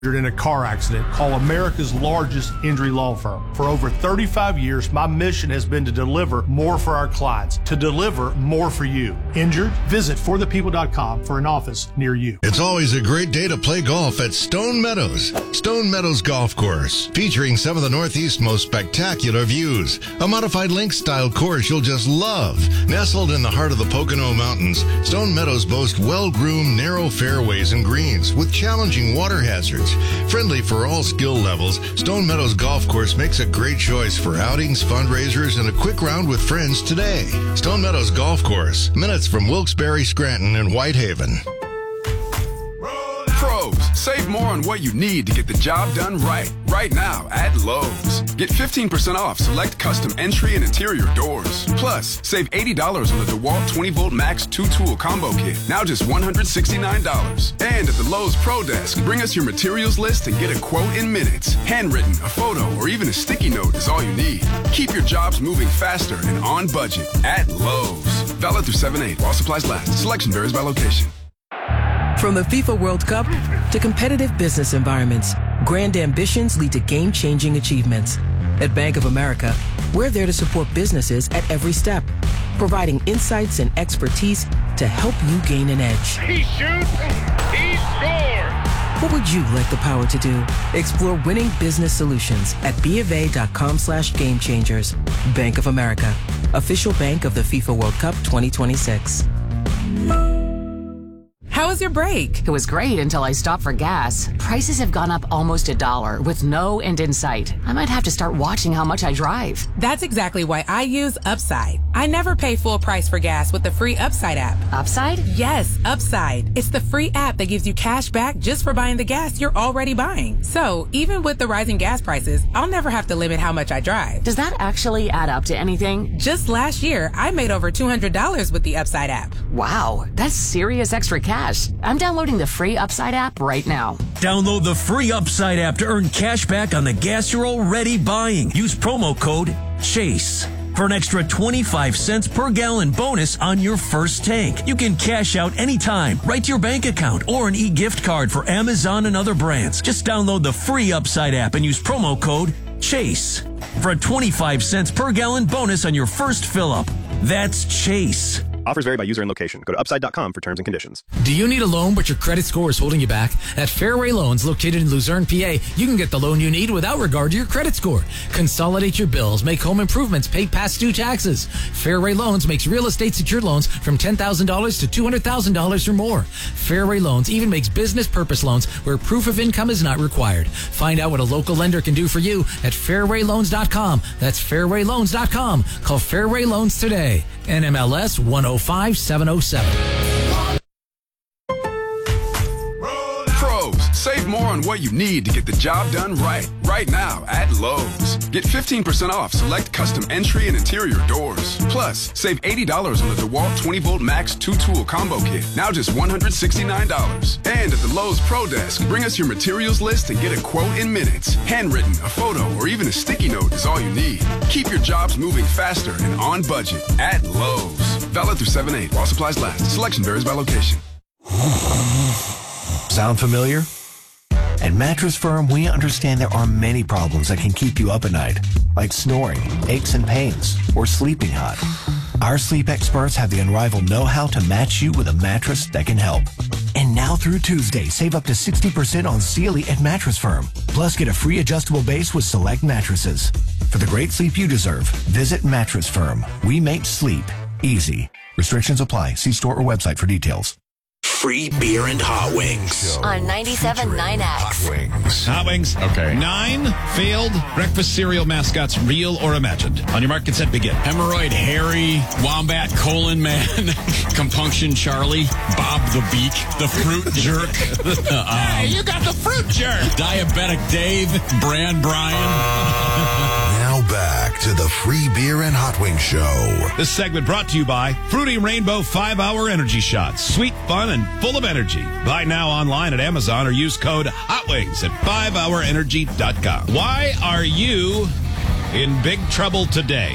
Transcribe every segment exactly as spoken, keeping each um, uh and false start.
in a car accident, call America's largest injury law firm. For over thirty-five years, my mission has been to deliver more for our clients, to deliver more for you. Injured? Visit for the people dot com for an office near you. It's always a great day to play golf at Stone Meadows. Stone Meadows Golf Course, featuring some of the Northeast's most spectacular views. A modified links-style course you'll just love. Nestled in the heart of the Pocono Mountains, Stone Meadows boasts well-groomed, narrow fairways and greens with challenging water hazards. Friendly for all skill levels, Stone Meadows Golf Course makes a great choice for outings, fundraisers, and a quick round with friends today. Stone Meadows Golf Course, minutes from Wilkes-Barre, Scranton, and Whitehaven. Pros, save more on what you need to get the job done right. Right now at Lowe's. Get fifteen percent off select custom entry and interior doors. Plus, save eighty dollars on the DeWalt twenty volt Max two tool combo kit. Now just one hundred sixty-nine dollars. And at the Lowe's Pro Desk, bring us your materials list and get a quote in minutes. Handwritten, a photo, or even a sticky note is all you need. Keep your jobs moving faster and on budget at Lowe's. Valid through seven eight while supplies last. Selection varies by location. From the FIFA World Cup to competitive business environments, grand ambitions lead to game-changing achievements. At Bank of America, we're there to support businesses at every step, providing insights and expertise to help you gain an edge. He shoots, he scores! What would you like the power to do? Explore winning business solutions at bofa.com slash game changers. Bank of America, official bank of the FIFA World Cup twenty twenty-six. How was your break? It was great until I stopped for gas. Prices have gone up almost a dollar with no end in sight. I might have to start watching how much I drive. That's exactly why I use Upside. I never pay full price for gas with the free Upside app. Upside? Yes, Upside. It's the free app that gives you cash back just for buying the gas you're already buying. So even with the rising gas prices, I'll never have to limit how much I drive. Does that actually add up to anything? Just last year, I made over two hundred dollars with the Upside app. Wow, that's serious extra cash. I'm downloading the free Upside app right now. Download the free Upside app to earn cash back on the gas you're already buying. Use promo code CHASE for an extra twenty-five cents per gallon bonus on your first tank. You can cash out anytime, right to your bank account, or an e-gift card for Amazon and other brands. Just download the free Upside app and use promo code CHASE for a twenty-five cents per gallon bonus on your first fill-up. That's CHASE. Offers vary by user and location. Go to upside dot com for terms and conditions. Do you need a loan but your credit score is holding you back? At Fairway Loans, located in Luzerne, P A, you can get the loan you need without regard to your credit score. Consolidate your bills, make home improvements, pay past due taxes. Fairway Loans makes real estate secured loans from ten thousand dollars to two hundred thousand dollars or more. Fairway Loans even makes business purpose loans where proof of income is not required. Find out what a local lender can do for you at fairway loans dot com. That's fairway loans dot com. Call Fairway Loans today. N M L S one oh five seven oh seven. Pros, save more on what you need to get the job done right. Right now at Lowe's. Get fifteen percent off select custom entry and interior doors. Plus, save eighty dollars on the DeWalt twenty volt Max two tool combo kit. Now just one hundred sixty-nine dollars. And at the Lowe's Pro Desk, bring us your materials list and get a quote in minutes. Handwritten, a photo, or even a sticky note is all you need. Keep your jobs moving faster and on budget at Lowe's. Valid through seven eight while supplies last. Selection varies by location. Sound familiar? At Mattress Firm, we understand there are many problems that can keep you up at night, like snoring, aches and pains, or sleeping hot. Our sleep experts have the unrivaled know-how to match you with a mattress that can help. And now through Tuesday, save up to sixty percent on Sealy at Mattress Firm. Plus, get a free adjustable base with select mattresses. For the great sleep you deserve, visit Mattress Firm. We make sleep easy. Restrictions apply. See store or website for details. Free beer and hot wings. On ninety-seven point nine X. Hot wings. Hot wings. Okay. Nine failed breakfast cereal mascots, real or imagined. On your mark, get set, begin. Hemorrhoid Harry, Wombat Colon Man, Compunction Charlie, Bob the Beak, the Fruit Jerk. um, hey, you got the Fruit Jerk. Diabetic Dave, Brand Brian. Now back to the Free Beer and Hot Wings Show. This segment brought to you by Fruity Rainbow five hour Energy Shots. Sweet, fun, and full of energy. Buy now online at Amazon or use code HOTWINGS at five hour energy dot com. Why are you in big trouble today?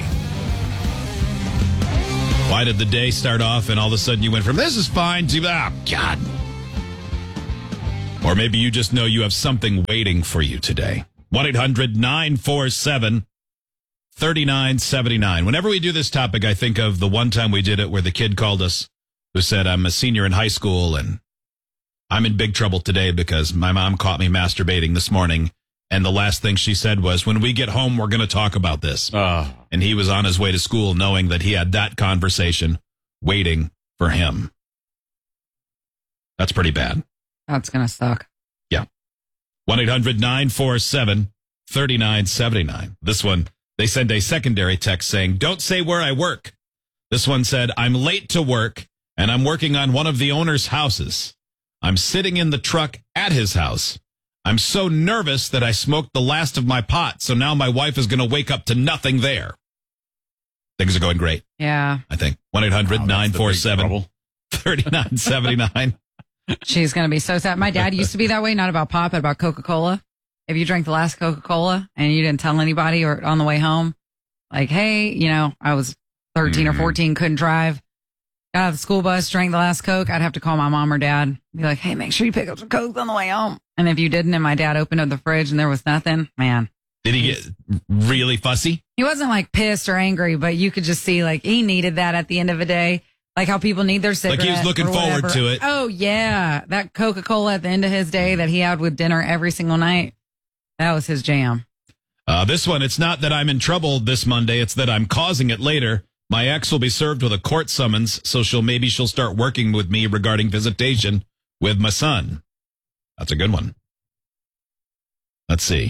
Why did the day start off and all of a sudden you went from this is fine to, oh, God. Or maybe you just know you have something waiting for you today. one eight hundred nine four seven three nine seven nine. Whenever we do this topic, I think of the one time we did it where the kid called us who said, I'm a senior in high school and I'm in big trouble today because my mom caught me masturbating this morning. And the last thing she said was, when we get home, we're going to talk about this. Oh. And he was on his way to school knowing that he had that conversation waiting for him. That's pretty bad. That's going to suck. Yeah. one eight hundred nine four seven three nine seven nine. This one, they send a secondary text saying, don't say where I work. This one said, I'm late to work and I'm working on one of the owner's houses. I'm sitting in the truck at his house. I'm so nervous that I smoked the last of my pot, so now my wife is going to wake up to nothing there. Things are going great. Yeah. I think. one eight hundred nine four seven three nine seven nine. She's going to be so sad. My dad used to be that way, not about pot, but about Coca-Cola. If you drank the last Coca-Cola and you didn't tell anybody or on the way home, like, hey, you know, I was thirteen mm-hmm. or fourteen, couldn't drive. Got out of the school bus, drank the last Coke. I'd have to call my mom or dad. Be like, hey, make sure you pick up some Coke on the way home. And if you didn't, and my dad opened up the fridge and there was nothing, man. Did he get really fussy? He wasn't like pissed or angry, but you could just see like he needed that at the end of the day. Like how people need their cigarette. Like he was looking forward to it. Oh, yeah. That Coca-Cola at the end of his day that he had with dinner every single night. That was his jam. Uh, this one, it's not that I'm in trouble this Monday. It's that I'm causing it later. My ex will be served with a court summons, so she'll maybe she'll start working with me regarding visitation with my son. That's a good one. Let's see.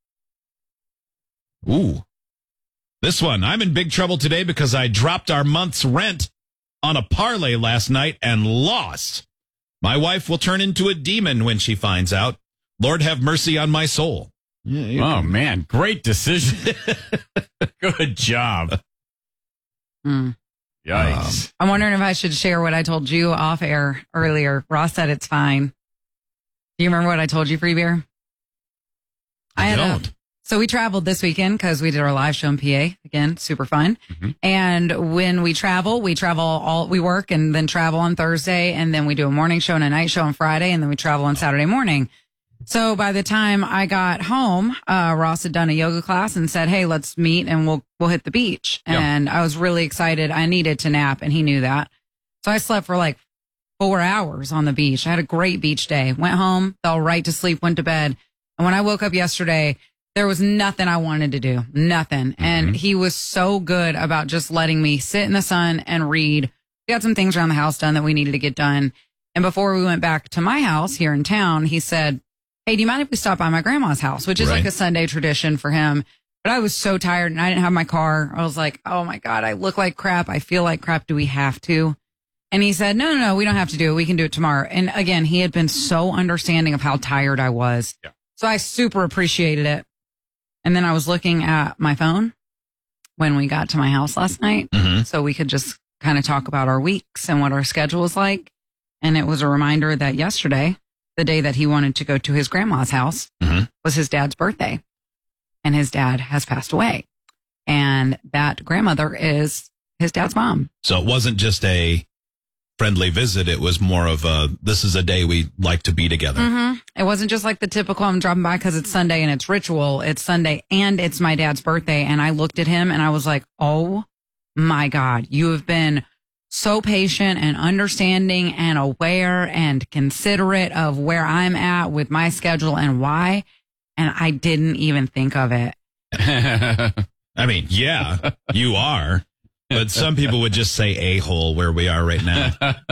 Ooh. This one, I'm in big trouble today because I dropped our month's rent on a parlay last night and lost. My wife will turn into a demon when she finds out. Lord have mercy on my soul. Yeah, oh, can... man. Great decision. Good job. Mm. Yikes. Um, I'm wondering if I should share what I told you off air earlier. Ross said it's fine. Do you remember what I told you, Free Beer? I, I had don't. A, so we traveled this weekend because we did our live show in P A. Again, super fun. Mm-hmm. And when we travel, we travel all, we work and then travel on Thursday. And then we do a morning show and a night show on Friday. And then we travel on Saturday morning. So by the time I got home, uh, Ross had done a yoga class and said, hey, let's meet and we'll, we'll hit the beach. Yeah. And I was really excited. I needed to nap and he knew that. So I slept for like four hours on the beach. I had a great beach day. Went home, fell right to sleep, went to bed. And when I woke up yesterday, there was nothing I wanted to do. Nothing. Mm-hmm. And he was so good about just letting me sit in the sun and read. We got some things around the house done that we needed to get done. And before we went back to my house here in town, he said, hey, do you mind if we stop by my grandma's house? Which is right. like a Sunday tradition for him. But I was so tired and I didn't have my car. I was like, oh my God, I look like crap. I feel like crap. Do we have to? And he said, no, no, no, we don't have to do it. We can do it tomorrow. And again, he had been so understanding of how tired I was. Yeah. So I super appreciated it. And then I was looking at my phone when we got to my house last night. Mm-hmm. So we could just kind of talk about our weeks and what our schedule was like. And it was a reminder that yesterday, the day that he wanted to go to his grandma's house, mm-hmm. was his dad's birthday. And his dad has passed away. And that grandmother is his dad's mom. So it wasn't just a friendly visit. It was more of a, this is a day we like to be together. Mm-hmm. It wasn't just like the typical, I'm dropping by because it's Sunday and it's ritual. It's Sunday and it's my dad's birthday. And I looked at him and I was like, oh my God, you have been so patient and understanding and aware and considerate of where I'm at with my schedule and why. And I didn't even think of it. I mean, yeah, you are. But some people would just say a-hole where we are right now.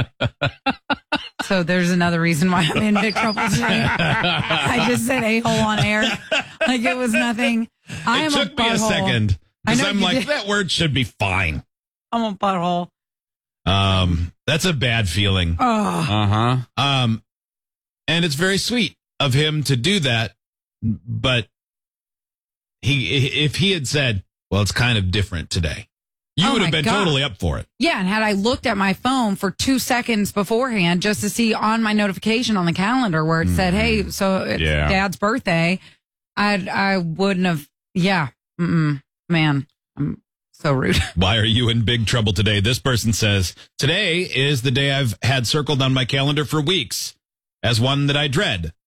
So there's another reason why I'm in big trouble today. I just said a-hole on air. Like it was nothing. I it am took a me a second. Because I'm like, did. That word should be fine. I'm a butthole. Um, that's a bad feeling. Oh. Uh-huh. Um, and it's very sweet of him to do that. But he, if he had said, well, it's kind of different today, you oh would have been God. totally up for it. Yeah. And had I looked at my phone for two seconds beforehand just to see on my notification on the calendar where it mm-hmm. said, hey, so it's yeah. Dad's birthday, I I wouldn't have. Yeah. Mm-mm. Man, I'm so rude. Why are you in big trouble today? This person says, today is the day I've had circled on my calendar for weeks as one that I dread.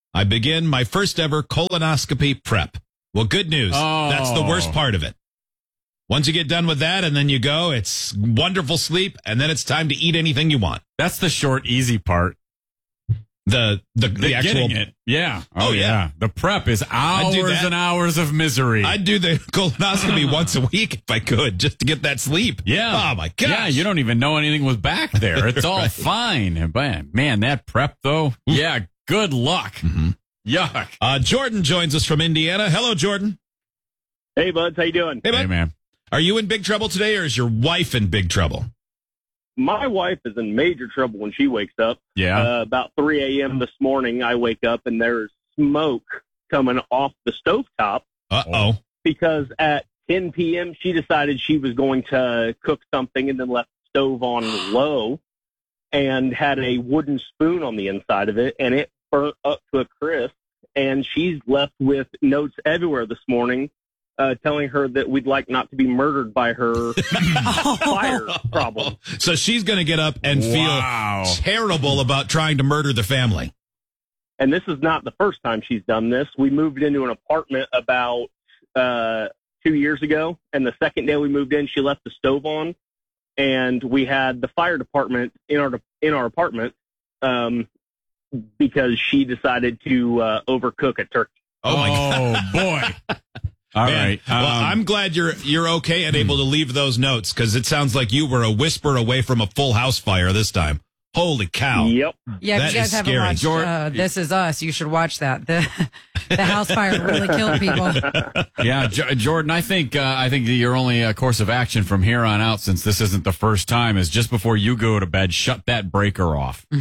I begin my first ever colonoscopy prep. Well, good news. Oh. That's the worst part of it. Once you get done with that and then you go, it's wonderful sleep, and then it's time to eat anything you want. That's the short, easy part. The the, the, The actual getting it. Yeah. Oh, Oh, yeah. yeah. The prep is I'd do hours that. and hours of misery. I'd do the colonoscopy once a week if I could, just to get that sleep. Yeah. Oh, my gosh. Yeah, you don't even know anything was back there. It's all Right. fine. But, man, that prep, though, yeah, good luck. Mm-hmm. Yuck. Uh, Jordan joins us from Indiana. Hello, Jordan. Hey, buds. How you doing? Hey, bud. Hey, man. Are you in big trouble today, or is your wife in big trouble? My wife is in major trouble when she wakes up. Yeah. Uh, about three a.m. this morning, I wake up and there's smoke coming off the stovetop Uh-oh. because at ten p.m. she decided she was going to cook something and then left the stove on low and had a wooden spoon on the inside of it, and it burnt up to a crisp. And she's left with notes everywhere this morning uh, telling her that we'd like not to be murdered by her fire problem. So she's going to get up and Wow. feel terrible about trying to murder the family. And this is not the first time she's done this. We moved into an apartment about uh, two years ago, and the second day we moved in, she left the stove on, and we had the fire department in our in our apartment um, because she decided to uh, overcook a turkey. Oh, my Oh, God. boy. All Man, right. well, um, I'm glad you're you're okay and able to leave those notes, because it sounds like you were a whisper away from a full house fire this time. Holy cow. Yep. Yeah, if That you guys is haven't scary. watched Jor- uh, This Is Us, you should watch that. The the house fire really killed people. Yeah, J- Jordan, I think uh, I think that your only uh, course of action from here on out, since this isn't the first time, is just before you go to bed, shut that breaker off. You're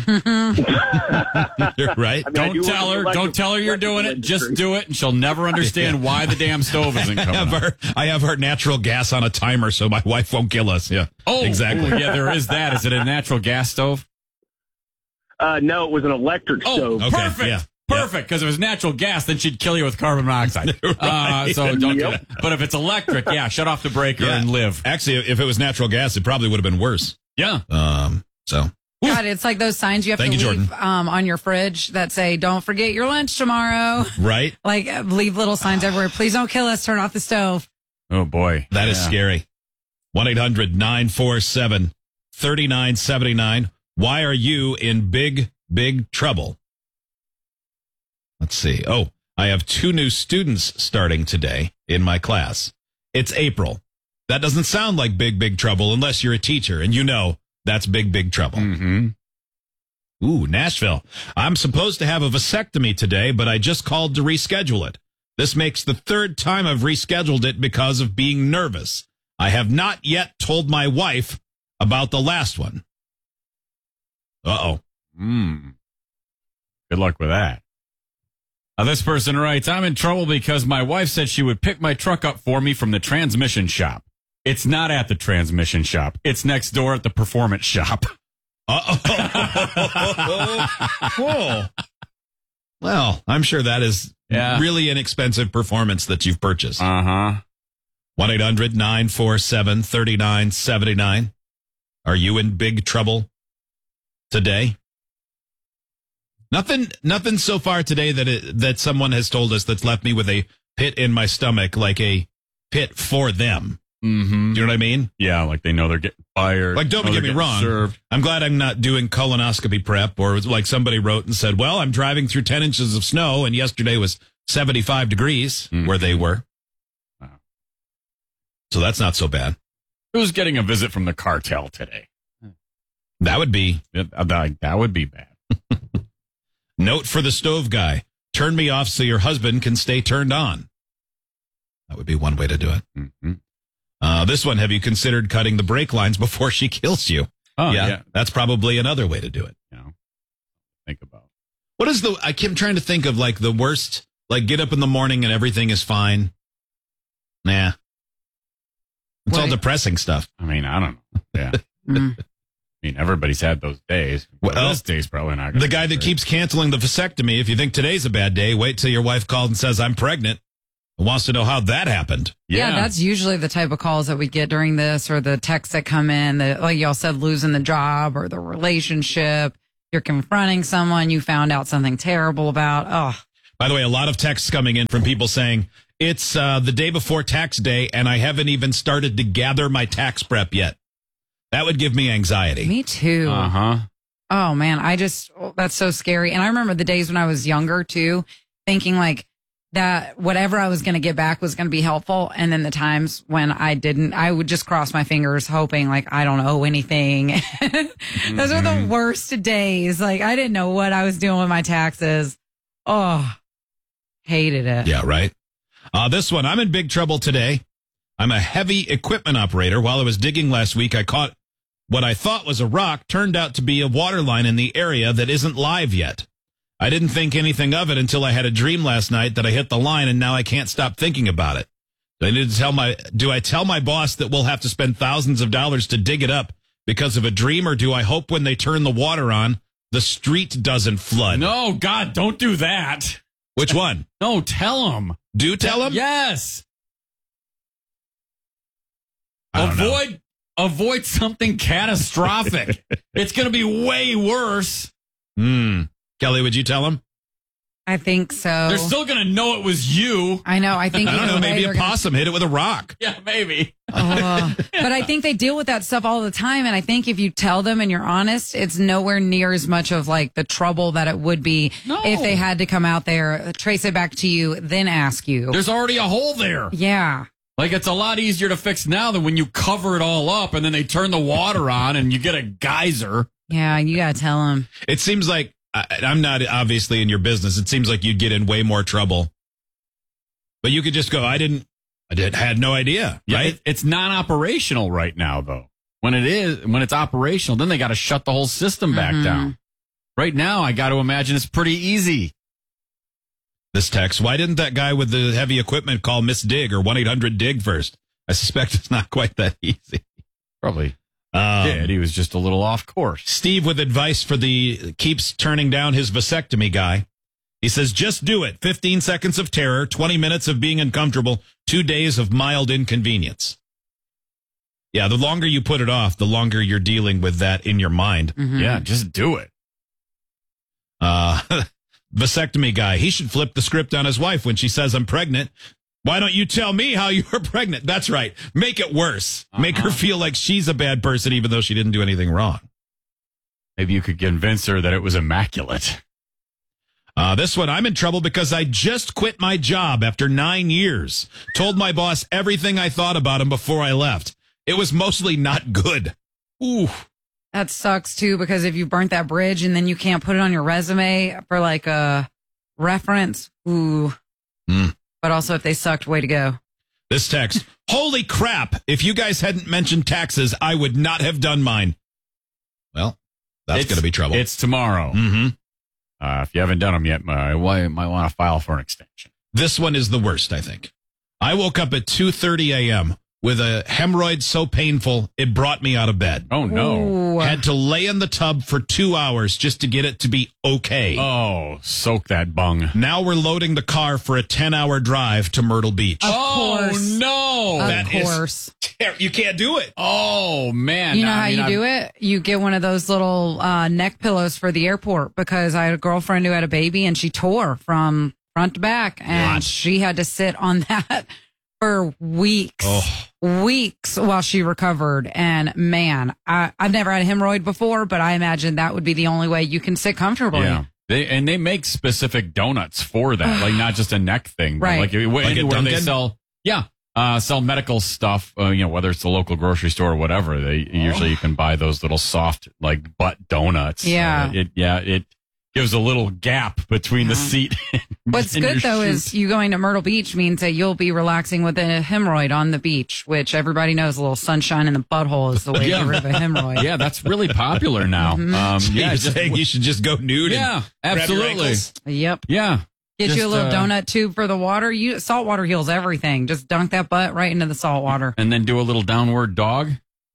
right. I mean, I Don't do work tell in her. the Don't tell her you're doing it. electrical Just industry. do it, and she'll never understand why the damn stove isn't I coming have on. our I have our natural gas on a timer so my wife won't kill us. Yeah. Oh, exactly. Yeah, there is that. Is it a natural gas stove? Uh, no, it was an electric Oh, stove. Okay, perfect. yeah. Perfect, because if it was natural gas, then she'd kill you with carbon monoxide. uh, so don't do Yep. that. But if it's electric, yeah, shut off the breaker Yeah. and live. Actually, if it was natural gas, it probably would have been worse. Yeah. Um. So God, it's like those signs you have Thank to you, leave Jordan. um, on your fridge that say, don't forget your lunch tomorrow. right. Like, uh, leave little signs everywhere. Please don't kill us. Turn off the stove. Oh, boy. That is Yeah. scary. one eight hundred nine four seven three nine seven nine. Why are you in big, big trouble? Let's see. Oh, I have two new students starting today in my class. It's April. That doesn't sound like big, big trouble unless you're a teacher, and you know that's big, big trouble. Mm-hmm. Ooh, Nashville. I'm supposed to have a vasectomy today, but I just called to reschedule it. This makes the third time I've rescheduled it because of being nervous. I have not yet told my wife about the last one. Uh-oh. Mm. Good luck with that. Uh, this person writes, I'm in trouble because my wife said she would pick my truck up for me from the transmission shop. It's not at the transmission shop. It's next door at the performance shop. Uh-oh. Whoa. Well, I'm sure that is Yeah. really inexpensive performance that you've purchased. Uh-huh. one eight hundred nine four seven three nine seven nine. Are you in big trouble today? Nothing, nothing so far today that it, that someone has told us that's left me with a pit in my stomach, like a pit for them. Mm-hmm. Do you know what I mean? Yeah, like they know they're getting fired. Like, don't know get they're me getting wrong. Served. I'm glad I'm not doing colonoscopy prep, or like somebody wrote and said, well, I'm driving through ten inches of snow, and yesterday was seventy-five degrees Mm-hmm. where they were. Wow. So that's not so bad. Who's getting a visit from the cartel today? That would be. That, that would be bad. Note for the stove guy. Turn me off so your husband can stay turned on. That would be one way to do it. Mm-hmm. Uh, this one, have you considered cutting the brake lines before she kills you? Oh, yeah. That's probably another way to do it. You know, think about it. What is the, I keep trying to think of like the worst, like get up in the morning and everything is fine. Nah. It's all Wait. depressing stuff. I mean, I don't know. Yeah. Mm. I mean, everybody's had those days. Well, Well, this day's probably not gonna The be guy that great. keeps canceling the vasectomy, if you think today's a bad day, wait till your wife called and says, I'm pregnant. And wants to know how that happened. Yeah. that's usually the type of calls that we get during this, or the texts that come in that, like y'all said, losing the job or the relationship. you're confronting someone you found out something terrible about. Oh, By the way, a lot of texts coming in from people saying, it's uh, the day before tax day, and I haven't even started to gather my tax prep yet. That would give me anxiety. me too. Uh-huh. Oh man, I just, oh, that's so scary. And I remember the days when I was younger too, thinking like that whatever I was going to get back was going to be helpful. And then the times when I didn't, I would just cross my fingers hoping like I don't owe anything. Those are the worst days. Like I didn't know what I was doing with my taxes. Oh, hated it. Yeah, right. Uh, this one, I'm in big trouble today. I'm a heavy equipment operator. While I was digging last week, I caught what I thought was a rock, turned out to be a water line in the area that isn't live yet. I didn't think anything of it until I had a dream last night that I hit the line, and now I can't stop thinking about it. Do I need to tell my, do I tell my boss that we'll have to spend thousands of dollars to dig it up because of a dream, or do I hope when they turn the water on, the street doesn't flood? No, God, don't do that. Which one? No, tell him. Do tell him? Yes. I don't know. Avoid avoid something catastrophic. It's going to be way worse. Hmm. Kelly, would you tell him? I think so. They're still going to know it was you. I know. I think I don't either know. way Maybe a they're gonna- possum hit it with a rock. Yeah, maybe. Oh, but I think they deal with that stuff all the time. And I think if you tell them and you're honest, it's nowhere near as much of like the trouble that it would be No. if they had to come out there, trace it back to you, then ask you. There's already a hole there. Yeah. Like, it's a lot easier to fix now than when you cover it all up and then they turn the water on and you get a geyser. Yeah, you got to tell them. It seems like, I, I'm not obviously in your business. It seems like you'd get in way more trouble. But you could just go, I didn't, I did, had no idea, Yeah, right? it- it's non-operational right now, though. When it is, when it's operational, then they got to shut the whole system back Mhm. down. Right now, I got to imagine it's pretty easy. This text, why didn't that guy with the heavy equipment call Miss Dig or one eight hundred dig first? I suspect it's not quite that easy. Probably Um, did. He was just a little off course. Steve with advice for the keeps turning down his vasectomy guy. He says, just do it. fifteen seconds of terror, twenty minutes of being uncomfortable, two days of mild inconvenience. Yeah, the longer you put it off, the longer you're dealing with that in your mind. Mhm. Yeah, just do it. Uh, vasectomy guy, he should flip the script on his wife when she says, I'm pregnant. Why don't you tell me how you were pregnant? That's right. Make it worse. Uh-huh. Make her feel like she's a bad person, even though she didn't do anything wrong. Maybe you could convince her that it was immaculate. Uh, this one, I'm in trouble because I just quit my job after nine years. Told my boss everything I thought about him before I left. It was mostly not good. Ooh. That sucks too, because if you burnt that bridge and then you can't put it on your resume for like a reference, ooh. Mm. But also if they sucked, way to go. This text, holy crap. If you guys hadn't mentioned taxes, I would not have done mine. Well, that's going to be trouble. It's tomorrow. Mm-hmm. Uh, if you haven't done them yet, I might want to file for an extension. This one is the worst, I think. I woke up at two thirty a.m. with a hemorrhoid so painful, it brought me out of bed. Oh, no. Ooh. Had to lay in the tub for two hours just to get it to be okay. Oh, soak that bung. Now we're loading the car for a ten-hour drive to Myrtle Beach. Of oh, course. no. Of That is course. ter- you can't do it. Oh, man. You know I how mean, you I'm- do it? You get one of those little uh, neck pillows for the airport, because I had a girlfriend who had a baby and she tore from front to back, and God. she had to sit on that for weeks, Oh. weeks while she recovered. And man, I, I've never had a hemorrhoid before, but I imagine that would be the only way you can sit comfortably. Yeah. They, and they make specific donuts for that, like not just a neck thing, but Right. like, like Like at where they Dunkin'? sell, yeah, uh, sell medical stuff. Uh, you know, whether it's the local grocery store or whatever, they usually you can buy those little soft like butt donuts. Yeah. Uh, it yeah it gives a little gap between the seat. And, What's and good your though shoe. is you going to Myrtle Beach means that you'll be relaxing with a hemorrhoid on the beach, which everybody knows a little sunshine in the butthole is the way Yeah. to get rid of a hemorrhoid. yeah, that's really popular now. Mhm. Um, Yeah, yeah, you're just- saying you should just go nude yeah, and grab your absolutely. ankles? Yep. Yeah. Get Just, you a little uh, donut tube for the water. You salt water heals everything. Just dunk that butt right into the salt water. And then do a little downward dog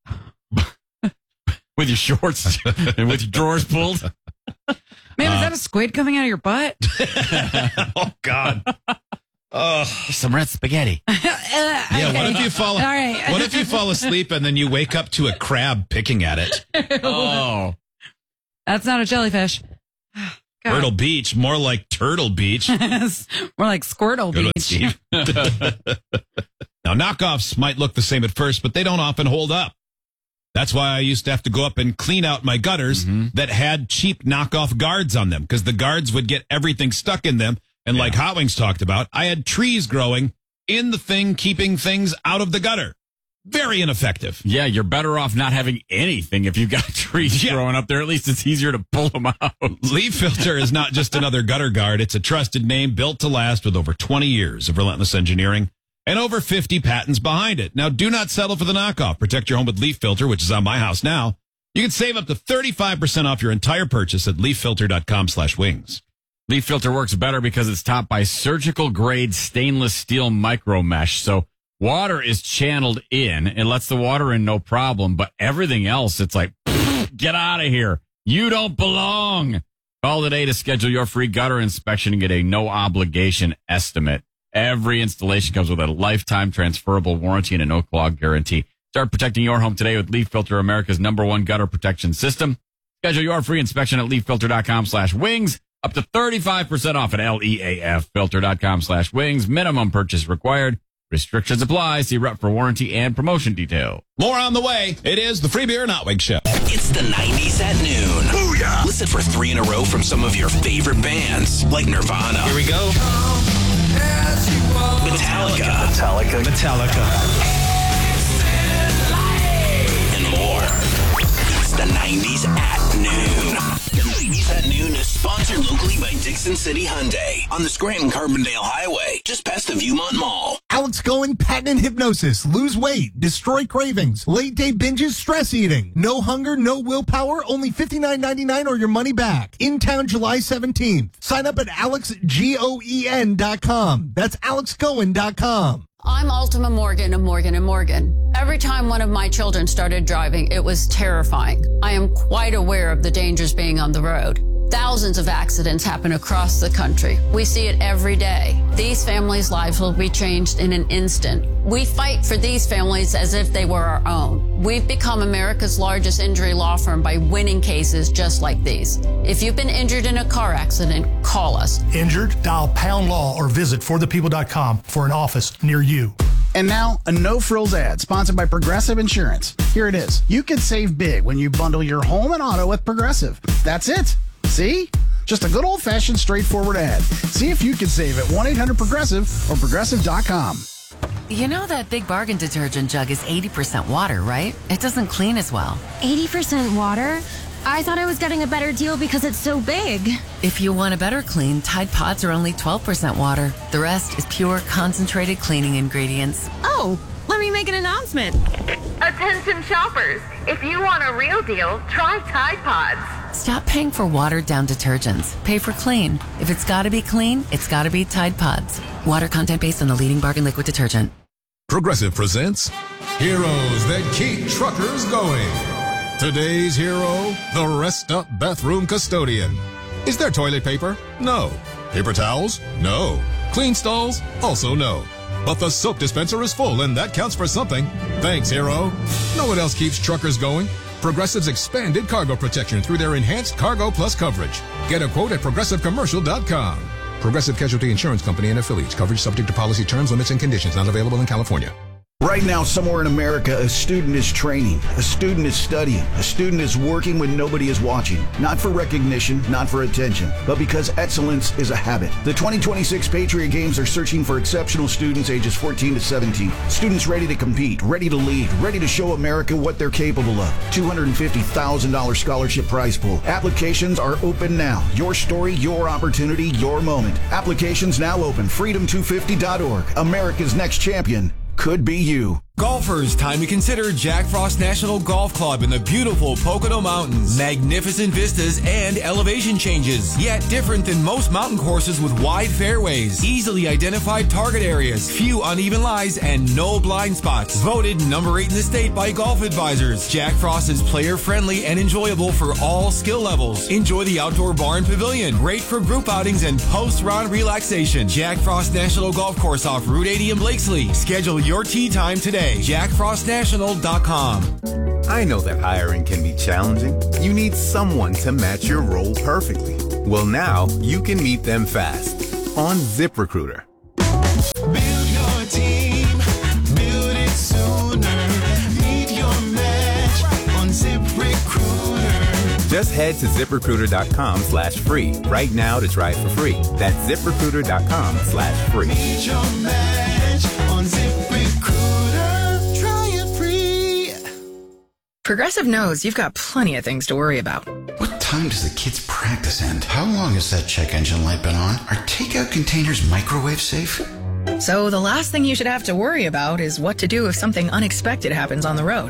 with your shorts and with your drawers pulled. Man, Uh, is that a squid coming out of your butt? Oh, God. Oh. Some red spaghetti. Yeah, what if you fall? All right. What if you fall asleep and then you wake up to a crab picking at it? Oh. That's not a jellyfish. God. Myrtle Beach, more like Turtle Beach. More like Squirtle Good one, Beach. Steve. Now, knockoffs might look the same at first, but they don't often hold up. That's why I used to have to go up and clean out my gutters mm-hmm. that had cheap knockoff guards on them, because the guards would get everything stuck in them. And yeah. like Hot Wings talked about, I had trees growing in the thing, keeping things out of the gutter. Very ineffective. Yeah, you're better off not having anything if you've got trees yeah. growing up there. At least it's easier to pull them out. Leaf Filter is not just another gutter guard. It's a trusted name built to last with over twenty years of relentless engineering and over fifty patents behind it. Now, do not settle for the knockoff. Protect your home with Leaf Filter, which is on my house now. You can save up to thirty-five percent off your entire purchase at leaffilter.com slash wings. Leaf Filter works better because it's topped by surgical-grade stainless steel micro mesh. So water is channeled in. It lets the water in no problem. But everything else, it's like, get out of here. You don't belong. Call today to schedule your free gutter inspection and get a no-obligation estimate. Every installation comes with a lifetime transferable warranty and a no-clog guarantee. Start protecting your home today with Leaf Filter, America's number one gutter protection system. Schedule your free inspection at leaffilter.com slash wings. Up to thirty-five percent off at L-E-A-F filter.com slash wings. Minimum purchase required. Restrictions apply. See rep for warranty and promotion detail. More on the way. It is the Free Beer and Hot Wings Show. It's the nineties at noon. Booyah! Listen for three in a row from some of your favorite bands, like Nirvana. Here we go. Metallica. Metallica. Metallica. And more. It's the nineties at noon. The nineties at noon is sponsored locally by Dixon City Hyundai on the Scranton-Carbondale Highway, just past the Viewmont Mall. Alex Cohen, patent hypnosis, lose weight, destroy cravings, late day binges, stress eating, no hunger, no willpower, only fifty-nine ninety-nine or your money back. In town July seventeenth. Sign up at alex goen dot com. That's alex cohen dot com. I'm Ultima Morgan of Morgan and Morgan. Every time one of my children started driving, it was terrifying. I am quite aware of the dangers being on the road. Thousands of accidents happen across the country. We see it every day. These families' lives will be changed in an instant. We fight for these families as if they were our own. We've become America's largest injury law firm by winning cases just like these. If you've been injured in a car accident, call us. Injured? Dial pound law or visit for the people dot com for an office near you. And now, a no-frills ad sponsored by Progressive Insurance. Here it is. You can save big when you bundle your home and auto with Progressive. That's it. See? Just a good old-fashioned, straightforward ad. See if you can save at one eight hundred progressive or progressive dot com. You know that Big Bargain detergent jug is eighty percent water, right? It doesn't clean as well. eighty percent water? I thought I was getting a better deal because it's so big. If you want a better clean, Tide Pods are only twelve percent water. The rest is pure, concentrated cleaning ingredients. Oh, let me make an announcement. Attention shoppers, if you want a real deal, try Tide Pods. Stop paying for watered-down detergents. Pay for clean. If it's got to be clean, it's got to be Tide Pods. Water content based on the leading bargain liquid detergent. Progressive presents Heroes That Keep Truckers Going. Today's hero, the rest-up bathroom custodian. Is there toilet paper? No. Paper towels? No. Clean stalls? Also no. But the soap dispenser is full, and that counts for something. Thanks, hero. Know what else keeps truckers going? Progressive's expanded cargo protection through their enhanced Cargo Plus coverage. Get a quote at progressive commercial dot com. Progressive Casualty Insurance Company and affiliates. Coverage subject to policy terms, limits, and conditions. Not available in California. Right now, somewhere in America, a student is training, a student is studying, a student is working when nobody is watching. Not for recognition, not for attention, but because excellence is a habit. The twenty twenty-six Patriot Games are searching for exceptional students ages fourteen to seventeen. Students ready to compete, ready to lead, ready to show America what they're capable of. two hundred fifty thousand dollars scholarship prize pool. Applications are open now. Your story, your opportunity, your moment. Applications now open. freedom two fifty dot org. America's next champion could be you. Golfers, time to consider Jack Frost National Golf Club in the beautiful Pocono Mountains. Magnificent vistas and elevation changes, yet different than most mountain courses with wide fairways, easily identified target areas, few uneven lies, and no blind spots. Voted number eight in the state by Golf Advisors. Jack Frost is player-friendly and enjoyable for all skill levels. Enjoy the outdoor bar and pavilion, great for group outings and post-round relaxation. Jack Frost National Golf Course off Route eighty in Blakesley. Schedule your tee time today. jack frost national dot com. I know that hiring can be challenging. You need someone to match your role perfectly. Well, now you can meet them fast on ZipRecruiter. Build your team, build it sooner. Meet your match on ZipRecruiter. Just head to ZipRecruiter.com slash free right now to try it for free. That's ZipRecruiter.com slash free. Meet your match on ZipRecruiter. Try it free. Progressive knows you've got plenty of things to worry about. What time does the kids' practice end? How long has that check engine light been on? Are takeout containers microwave safe? So the last thing you should have to worry about is what to do if something unexpected happens on the road.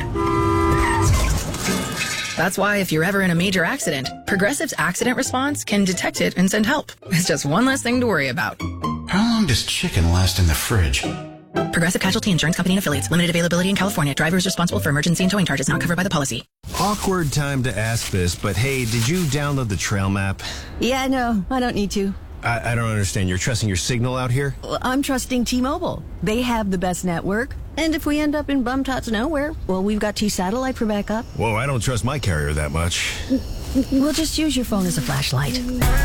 That's why if you're ever in a major accident, Progressive's accident response can detect it and send help. It's just one less thing to worry about. How long does chicken last in the fridge? Progressive Casualty Insurance Company and Affiliates. Limited availability in California. Driver is responsible for emergency and towing charges not covered by the policy. Awkward time to ask this, but hey, did you download the Trail Map? Yeah, no, I don't need to. I, I don't understand. You're trusting your signal out here? Well, I'm trusting T-Mobile. They have the best network. And if we end up in bum-tots nowhere, well, we've got T-Satellite for backup. Whoa, I don't trust my carrier that much. We'll just use your phone as a flashlight.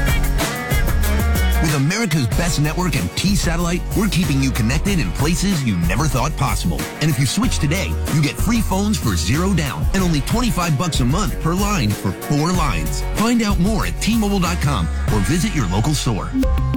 With America's best network and T-Satellite, we're keeping you connected in places you never thought possible. And if you switch today, you get free phones for zero down and only twenty-five bucks a month per line for four lines. Find out more at T Mobile dot com or visit your local store.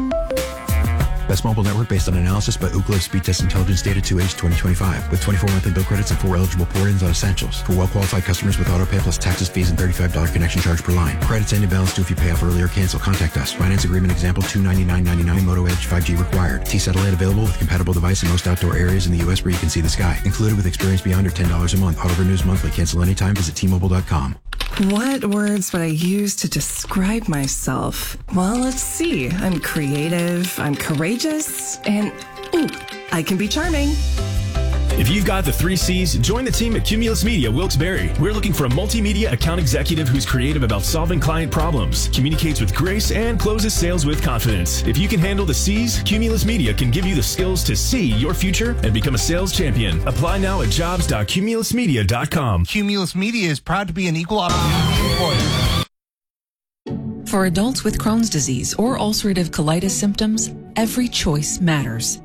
Best mobile network based on analysis by Ookla Speed Test Intelligence Data two H twenty twenty-five with twenty-four monthly bill credits and four eligible port-ins on essentials. For well-qualified customers with auto pay plus taxes, fees, and thirty-five dollars connection charge per line. Credits end in balance due if you pay off early or cancel. Contact us. Finance agreement example two ninety-nine ninety-nine. Moto Edge five G required. T-Satellite available with compatible device in most outdoor areas in the U S where you can see the sky. Included with experience beyond or ten dollars a month. Auto renews monthly. Cancel anytime. Visit T Mobile dot com. What words would I use to describe myself? Well, let's see. I'm creative, I'm courageous, and ooh, I can be charming. If you've got the three C's, join the team at Cumulus Media Wilkes-Barre. We're looking for a multimedia account executive who's creative about solving client problems, communicates with grace, and closes sales with confidence. If you can handle the C's, Cumulus Media can give you the skills to see your future and become a sales champion. Apply now at jobs dot cumulus media dot com. Cumulus Media is proud to be an equal opportunity employer. For adults with Crohn's disease or ulcerative colitis symptoms, every choice matters.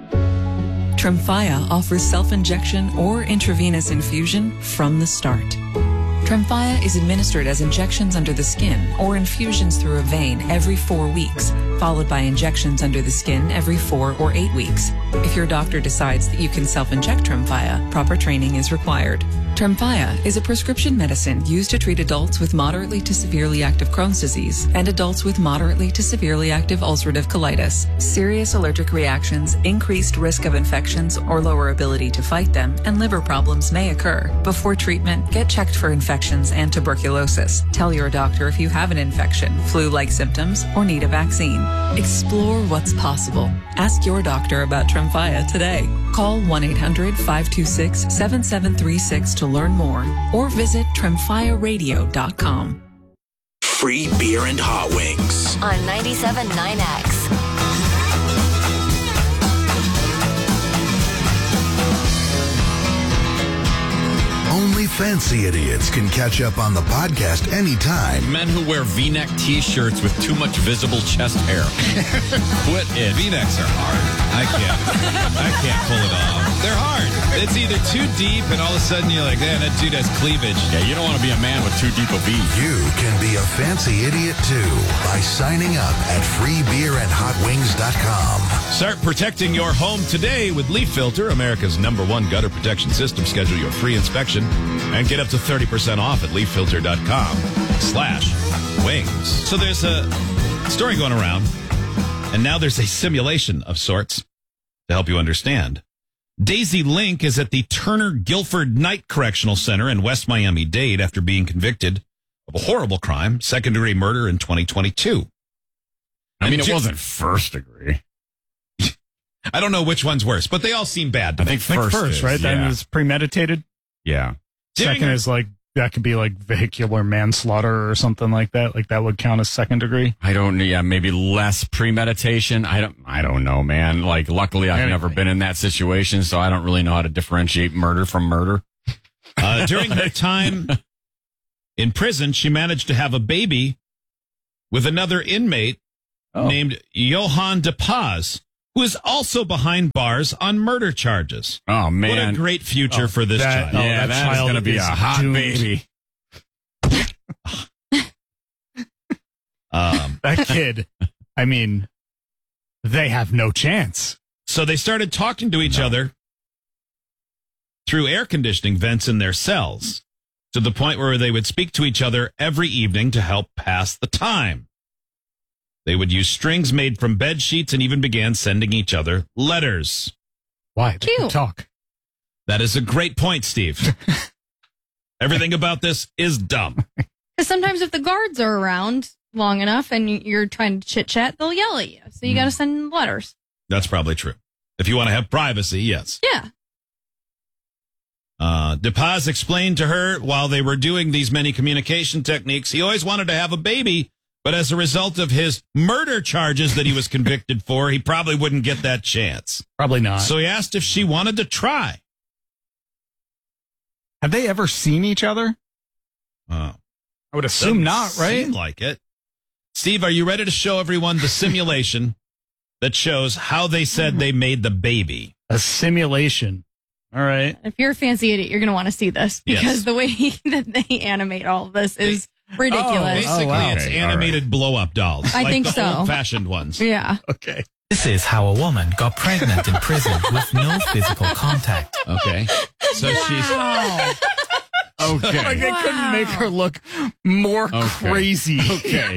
Tremfya offers self-injection or intravenous infusion from the start. Tremfya is administered as injections under the skin or infusions through a vein every four weeks, followed by injections under the skin every four or eight weeks. If your doctor decides that you can self-inject Tremfya, proper training is required. Tremfya is a prescription medicine used to treat adults with moderately to severely active Crohn's disease and adults with moderately to severely active ulcerative colitis. Serious allergic reactions, increased risk of infections or lower ability to fight them, and liver problems may occur. Before treatment, get checked for infections and tuberculosis. Tell your doctor if you have an infection, flu-like symptoms, or need a vaccine. Explore what's possible. Ask your doctor about Tremfya today. Call one eight hundred five two six seven seven three six to learn more or visit tremfya radio dot com. Free beer and hot wings on ninety-seven point nine X. Only fancy idiots can catch up on the podcast anytime. Men who wear V-neck T-shirts with too much visible chest hair. Quit it. V-necks are hard. I can't. I can't pull it off. They're hard. It's either too deep and all of a sudden you're like, man, that dude has cleavage. Yeah, you don't want to be a man with too deep a V. You can be a fancy idiot too by signing up at free beer and hot wings dot com. Start protecting your home today with Leaf Filter, America's number one gutter protection system. Schedule your free inspection and get up to thirty percent off at leaf filter dot com slash wings. So there's a story going around, and now there's a simulation of sorts to help you understand. Daisy Link is at the Turner Guilford Night Correctional Center in West Miami-Dade after being convicted of a horrible crime, second-degree murder in twenty twenty-two. I mean, it wasn't first degree. I don't know which one's worse, but they all seem bad to I me. think first, first is, right? Yeah. Then it's premeditated. Yeah. Second is like, that could be like vehicular manslaughter or something like that. Like that would count as second degree. I don't, yeah, maybe less premeditation. I don't, I don't know, man. Like, luckily I've Anyway. never been in that situation, so I don't really know how to differentiate murder from murder. Uh, Uh, during her time in prison, she managed to have a baby with another inmate Oh. named Johan de Paz, who is also behind bars on murder charges. Oh, man. What a great future Oh, for this that- child. oh, yeah, that that is child going to be a is hot doomed. baby. Um, That kid, I mean, they have no chance. so they started talking to each other through air conditioning vents in their cells, to the point where they would speak to each other every evening to help pass the time. They would use strings made from bed sheets and even began sending each other letters. Why? They could Cute. talk. That is a great point, Steve. Everything about this is dumb. Because sometimes if the guards are around long enough and you- you're trying to chit chat, they'll yell at you. So you got to send letters. That's probably true. If you want to have privacy, yes. Yeah. Uh, DePaz explained to her while they were doing these many communication techniques, he always wanted to have a baby, but as a result of his murder charges that he was convicted for, he probably wouldn't get that chance. Probably not. So he asked if she wanted to try. Have they ever seen each other? Oh, I would assume doesn't not, right? seem like it. Steve, are you ready to show everyone the simulation that shows how they said they made the baby? A simulation. All right. If you're a fancy idiot, you're going to want to see this because Yes. the way that they animate all of this is ridiculous. Basically, wow. it's Okay, animated blow-up dolls. I like think the so. old-fashioned ones. Yeah. Okay. This is how a woman got pregnant in prison with no physical contact. Okay. So she's... Okay. Like they couldn't make her look more Okay. crazy. Okay.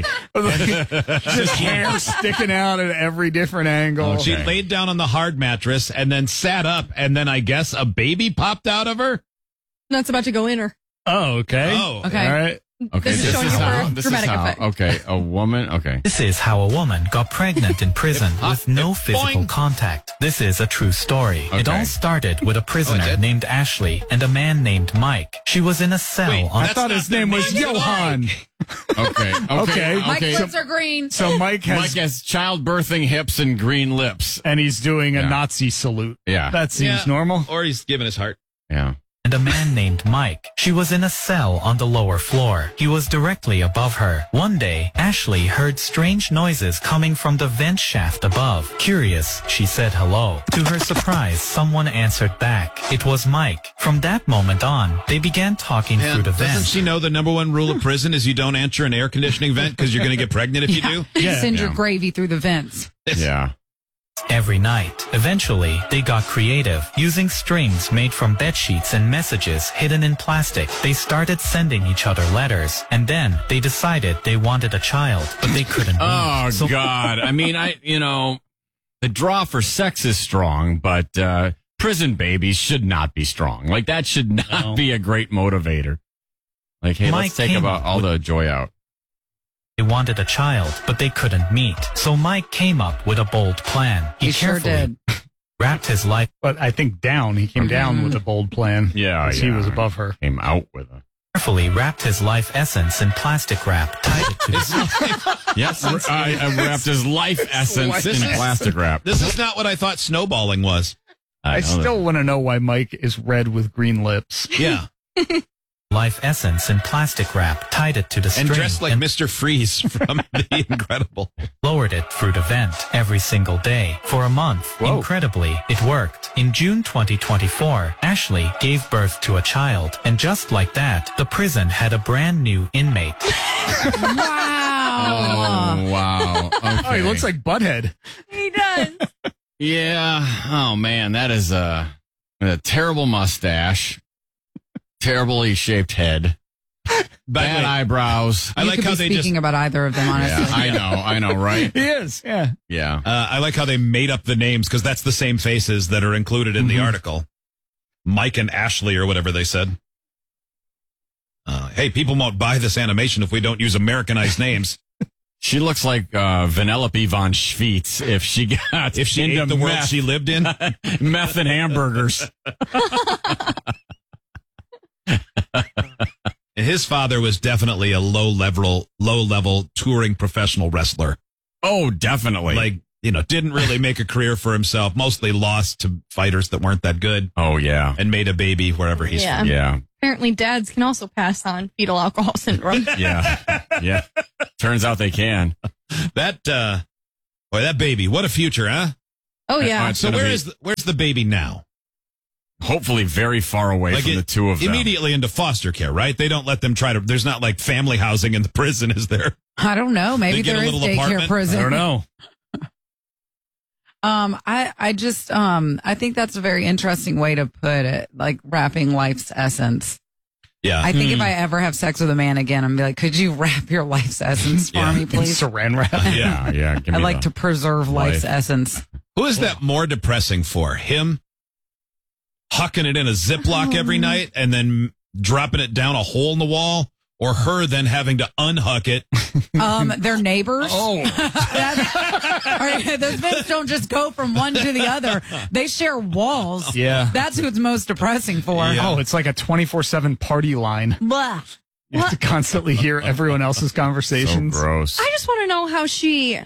Just hair sticking out at every different angle. She Okay. laid down on the hard mattress and then sat up, and then I guess a baby popped out of her. That's about to go in her. Oh, okay. Oh, Okay. All right. Okay. This is showing you for how, a this dramatic is how, effect. okay, a woman, okay. This is how a woman got pregnant in prison with no physical boing. contact. This is a true story. It Okay. all started with a prisoner did? named Ashley and a man named Mike. She was in a cell Wait, on I That's thought not his their name was name. Johan. Okay. Okay. Okay. Mike okay. lips are green. So Mike has, Mike has childbirthing hips and green lips. and he's doing a Yeah. Nazi salute. Yeah. That seems Yeah. normal. Or he's giving his heart. Yeah. and a man named Mike. She was in a cell on the lower floor. He was directly above her. One day, Ashley heard strange noises coming from the vent shaft above. Curious, she said hello. To her surprise, someone answered back. It was Mike. From that moment on, they began talking Yeah, through the doesn't vent. she know the number one rule of prison is you don't enter an air conditioning vent because you're going to get pregnant if you do? Send your gravy through the vents. Yeah. Every night. Eventually, they got creative. Using strings made from bed sheets and messages hidden in plastic, they started sending each other letters. And then they decided they wanted a child, but they couldn't. Oh, So- God. I mean, I, you know, the draw for sex is strong, but uh, prison babies should not be strong. Like, that should not No. be a great motivator. Like, hey, Mike let's take came about up all with- the joy out. They wanted a child, but they couldn't meet. So Mike came up with a bold plan. He, He sure carefully did. wrapped his life. But I think down. He came down with a bold plan. Yeah, 'cause he yeah. was above her. Came out with a. Carefully wrapped his life essence in plastic wrap, tied it to his. Yes, I, I wrapped his life essence in plastic wrap. This is not what I thought snowballing was. I, know still want to know why Mike is red with green lips. Yeah. Life essence in plastic wrap, tied it to the string, And dressed like and Mister Freeze from The Incredible. lowered it through the vent every single day for a month. Whoa. Incredibly, it worked. In June twenty twenty-four, Ashley gave birth to a child, and just like that, the prison had a brand new inmate. Wow. Oh, wow. Okay. Oh, he looks like Butthead. He does. Yeah. Oh, man. That is a, a terrible mustache, terribly shaped head, bad way- eyebrows. I you like could how be they speaking just. about either of them, honestly. Yeah, I know. I know, right? He is, yeah. Yeah. Uh, I like how they made up the names because that's the same faces that are included in the article. Mike and Ashley, or whatever they said. Uh, hey, people won't buy this animation if we don't use Americanized names. She looks like uh, Vanellope von Schweetz if she got If she into ate the world meth, she lived in. meth and hamburgers. His father was definitely a low level, low level touring professional wrestler. Oh, definitely. Like you know, didn't really make a career for himself, mostly lost to fighters that weren't that good. Oh, yeah. And made a baby wherever he's Yeah. from. Yeah. Apparently, dads can also pass on fetal alcohol syndrome. Yeah. Yeah. Turns out they can. That, uh, boy, that baby, what a future, huh? Oh, yeah. So where is the, where's the baby now? Hopefully very far away Like from it- the two of them. Immediately into foster care, right? They don't let them try to, there's not like family housing in the prison, is there? I don't know. Maybe They get there a is little daycare apartment? prison. I don't know. Um, I, I just, um, I think that's a very interesting way to put it, like wrapping life's essence. Yeah. I think Hmm. if I ever have sex with a man again, I'm be like, could you wrap your life's essence for Yeah. me, please? Saran wrap. Yeah, yeah. Give I me like the to preserve life's life. essence. Who is that more depressing for? Him hucking it in a Ziploc every night and then dropping it down a hole in the wall? Or her then having to unhuck it? Um, their neighbors. Oh. All right, those vents don't just go from one to the other. They share walls. Yeah. That's who it's most depressing for. Oh, it's like a twenty-four seven party line. Blah. You have to constantly hear everyone else's So conversations. gross. I just want to know how she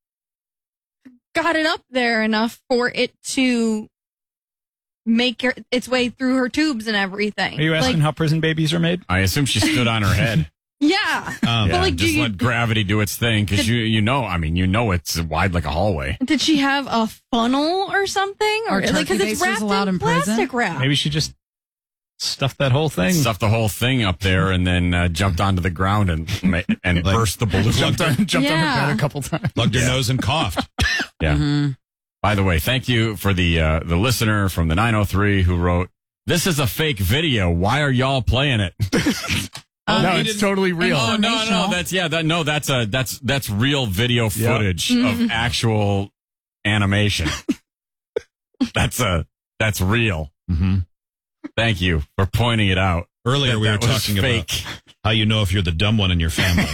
got it up there enough for it to make her, its way through her tubes and everything. Are you asking Like, how prison babies are made? I assume she stood on her head. yeah. Um, But Yeah, like, do just you, let gravity do its thing because you you know, I mean, you know it's wide like a hallway. did she have a funnel or something? Are Or like, because turkey it's basters wrapped allowed in in prison? plastic wrap. Maybe she just stuffed that whole thing. Stuffed the whole thing up there and then uh, jumped onto the ground and ma- and burst the balloon. Jumped on, jumped on her Yeah. bed a couple times. Plugged her nose and coughed. Yeah. Mm-hmm. By the way, thank you for the uh, the listener from the nine oh three who wrote, "This is a fake video. Why are y'all playing it?" no, he it's didn't- totally real. Oh no, no, Informational. that's yeah, that no, that's a that's that's real video Yeah. footage of actual animation. that's a that's real. Mm-hmm. Thank you for pointing it out. Earlier That we were that was talking fake. about how you know if you're the dumb one in your family.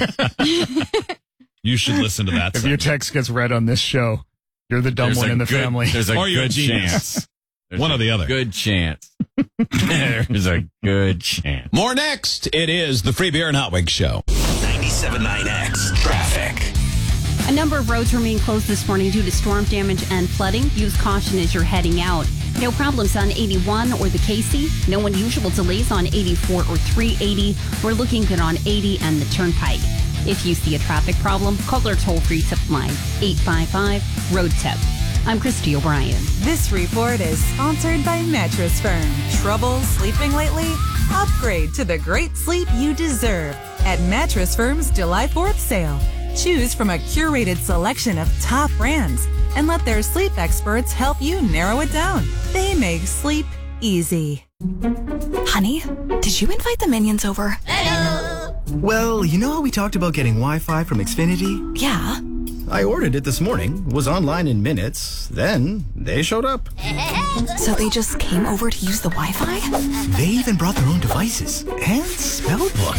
You should listen to that. If your segment. text gets read on this show, you're the dumb There's one a in the good- family. There's a Or you're a good genius. chance. There's One a or the other. Good chance. There's a good chance. More next. It is the Free Beer and Hot Wings Show. ninety-seven point nine X traffic. A number of roads remain closed this morning due to storm damage and flooding. Use caution as you're heading out. No problems on eighty-one or the Casey. No unusual delays on eighty-four or three eighty. We're looking good on eighty and the Turnpike. If you see a traffic problem, call our toll-free tip line, eight five five, road tip. I'm Christy O'Brien. This report is sponsored by Mattress Firm. Trouble sleeping lately? Upgrade to the great sleep you deserve at Mattress Firm's July fourth sale. Choose from a curated selection of top brands and let their sleep experts help you narrow it down. They make sleep easy. Honey, did you invite the minions over? Well, you know how we talked about getting Wi-Fi from Xfinity? Yeah. I ordered it this morning, was online in minutes, then they showed up. So they just came over to use the Wi-Fi? They even brought their own devices and spell book.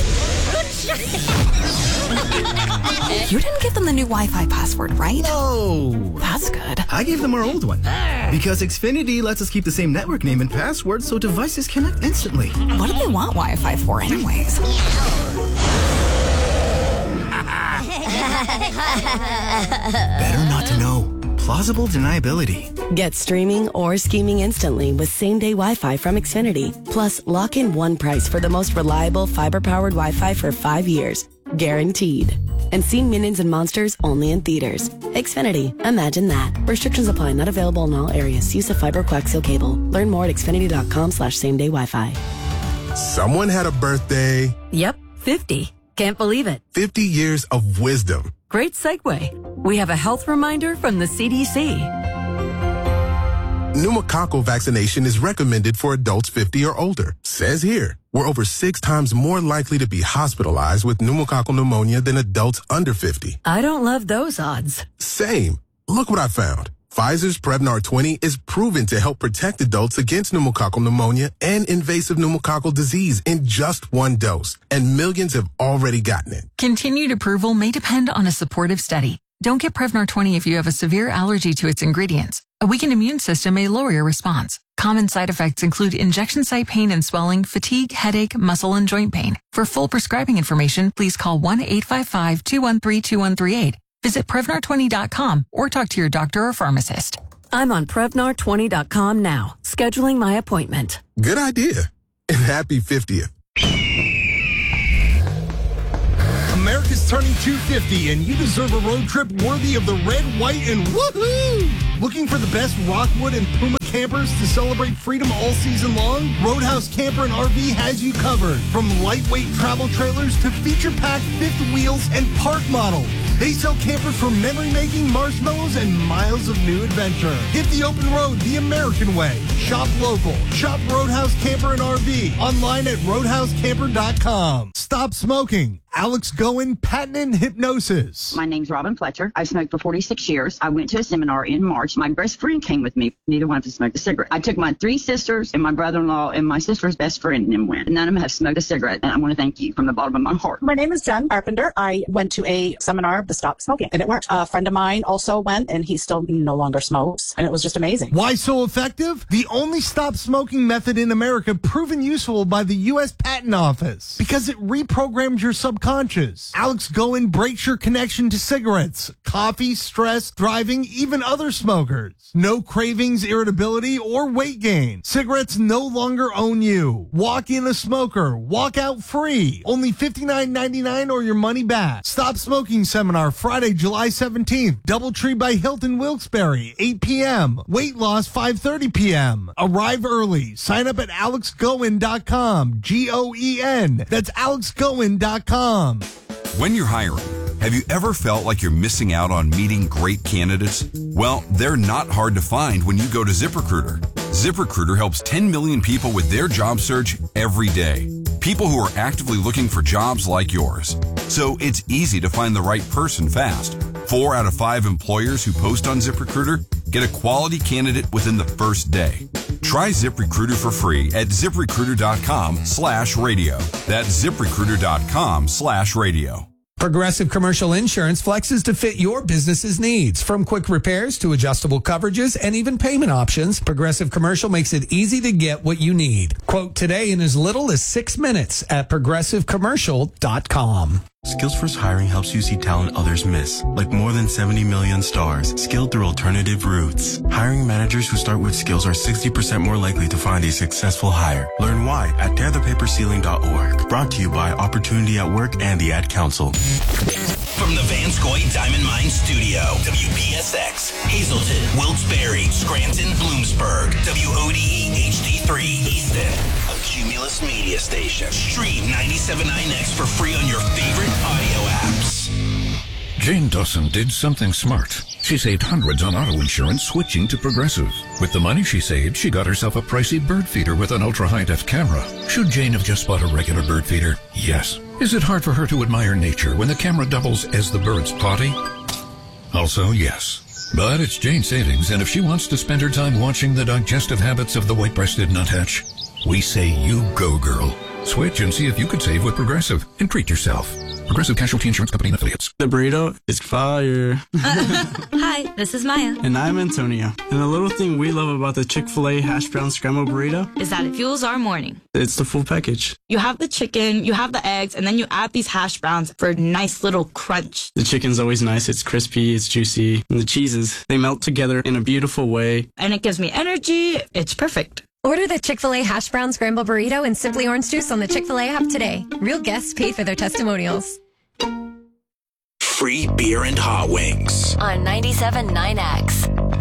You didn't give them the new Wi-Fi password, right? No. That's good. I gave them our old one because Xfinity lets us keep the same network name and password so devices connect instantly. What do they want Wi-Fi for anyways? Better not to know. Plausible deniability. Get streaming or scheming instantly with same-day Wi-Fi from Xfinity. Plus, lock in one price for the most reliable fiber-powered Wi-Fi for five years. Guaranteed. And see Minions and Monsters only in theaters. Xfinity. Imagine that. Restrictions apply. Not available in all areas. Use of fiber coaxial cable. Learn more at xfinity.com slash same-day Wi-Fi. Someone had a birthday. Yep, fifty. Can't believe it. fifty years of wisdom. Great segue. We have a health reminder from the C D C. Pneumococcal vaccination is recommended for adults fifty or older. Says here, we're over six times more likely to be hospitalized with pneumococcal pneumonia than adults under fifty. I don't love those odds. Same. Look what I found. Pfizer's Prevnar twenty is proven to help protect adults against pneumococcal pneumonia and invasive pneumococcal disease in just one dose. And millions have already gotten it. Continued approval may depend on a supportive study. Don't get Prevnar twenty if you have a severe allergy to its ingredients. A weakened immune system may lower your response. Common side effects include injection site pain and swelling, fatigue, headache, muscle, and joint pain. For full prescribing information, please call one eight five five, two one three, two one three eight. Visit Prevnar twenty dot com or talk to your doctor or pharmacist. I'm on Prevnar twenty dot com now, scheduling my appointment. Good idea. And happy fiftieth. America's turning two fifty, and you deserve a road trip worthy of the red, white, and woohoo! Looking for the best Rockwood and Puma campers to celebrate freedom all season long? Roadhouse Camper and R V has you covered. From lightweight travel trailers to feature-packed fifth wheels and park models. They sell campers for memory-making, marshmallows, and miles of new adventure. Hit the open road the American way. Shop local. Shop Roadhouse Camper and R V. Online at roadhouse camper dot com. Stop smoking. Alex Goen, Patent and Hypnosis. My name's Robin Fletcher. I've smoked for forty-six years. I went to a seminar in March. My best friend came with me. Neither one of us smoked a cigarette. I took my three sisters and my brother-in-law and my sister's best friend and then went. None of them have smoked a cigarette. And I want to thank you from the bottom of my heart. My name is Jen Carpenter. I went to a seminar to stop smoking and it worked. A friend of mine also went and he still no longer smokes. And it was just amazing. Why so effective? The only stop smoking method in America proven useful by the U S Patent Office because it reprograms your subconscious. Alex Goen breaks your connection to cigarettes, coffee, stress, driving, even other smokers. No cravings, irritability, or weight gain. Cigarettes no longer own you. Walk in a smoker. Walk out free. Only fifty-nine ninety-nine or your money back. Stop Smoking Seminar Friday, July seventeenth. Doubletree by Hilton Wilkes-Barre, eight p.m. Weight loss, five thirty p.m. Arrive early. Sign up at alex goen dot com. G O E N. That's alex goen dot com. When you're hiring, have you ever felt like you're missing out on meeting great candidates? Well, they're not hard to find when you go to ZipRecruiter. ZipRecruiter helps ten million people with their job search every day. People who are actively looking for jobs like yours. So it's easy to find the right person fast. Four out of five employers who post on ZipRecruiter get a quality candidate within the first day. Try ZipRecruiter for free at ZipRecruiter.com slash radio. That's ZipRecruiter.com slash radio. Progressive Commercial Insurance flexes to fit your business's needs. From quick repairs to adjustable coverages and even payment options, Progressive Commercial makes it easy to get what you need. Quote today in as little as six minutes at progressive commercial dot com. Skills First Hiring helps you see talent others miss, like more than seventy million stars, skilled through alternative routes. Hiring managers who start with skills are sixty percent more likely to find a successful hire. Learn why at tear the paper ceiling dot org. Brought to you by Opportunity at Work and the Ad Council. From the Vanscoy Diamond Mine Studio, W P S X, Hazleton, Wilkes-Barre, Scranton, Bloomsburg, W O D E H D three Easton, a Cumulus media station. Stream ninety-seven point nine X for free on your favorite audio apps. Jane Dawson did something smart. She saved hundreds on auto insurance switching to Progressive. With the money she saved, she got herself a pricey bird feeder with an ultra-high-def camera. Should Jane have just bought a regular bird feeder? Yes. Is it hard for her to admire nature when the camera doubles as the bird's potty? Also, yes. But it's Jane's savings, and if she wants to spend her time watching the digestive habits of the white-breasted nuthatch, we say you go, girl. Switch and see if you could save with Progressive and treat yourself. Progressive Casualty Insurance Company and Affiliates. The burrito is fire. Hi, this is Maya. And I'm Antonio. And the little thing we love about the Chick-fil-A hash brown scrambled burrito is that it fuels our morning. It's the full package. You have the chicken, you have the eggs, and then you add these hash browns for a nice little crunch. The chicken's always nice. It's crispy, it's juicy. And the cheeses, they melt together in a beautiful way. And it gives me energy. It's perfect. Order the Chick-fil-A Hash Brown Scramble Burrito and Simply Orange Juice on the Chick-fil-A app today. Real guests paid for their testimonials. Free beer and hot wings on ninety-seven point nine X.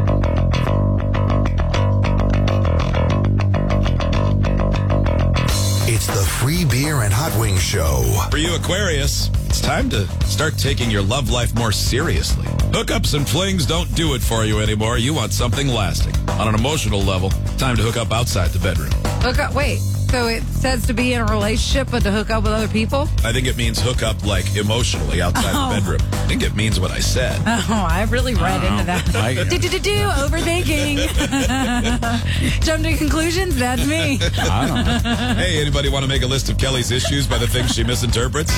It's the Free Beer and Hot Wings Show. For you, Aquarius, it's time to start taking your love life more seriously. Hookups and flings don't do it for you anymore. You want something lasting. On an emotional level, time to hook up outside the bedroom. Hook up, wait. So it says to be in a relationship, but to hook up with other people? I think it means hook up, like, emotionally outside Oh. the bedroom. I think it means what I said. Oh, I really read into that. I- do, do, do, do, overthinking. Jump to conclusions? That's me. I don't know. Hey, anybody want to make a list of Kelly's issues by the things she misinterprets?